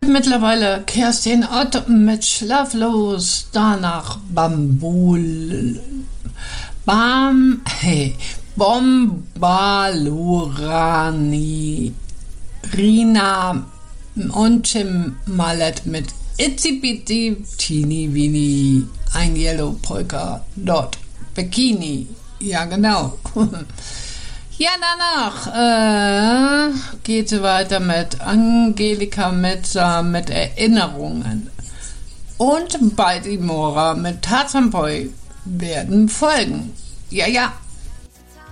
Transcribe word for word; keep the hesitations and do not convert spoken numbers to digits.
Mittlerweile Kerstin Ott mit Schlaflos, danach Bambul, Bam, hey, Bombalurani, Rina und Tim Mallet mit Itzy Bitty Teeny Weeny, ein Yellow Polka Dot Bikini. Ja, genau. Ja, danach äh, geht es weiter mit Angelika Metzer mit Erinnerungen. Und Baltimora mit Tarzan Boy werden folgen. Ja, ja.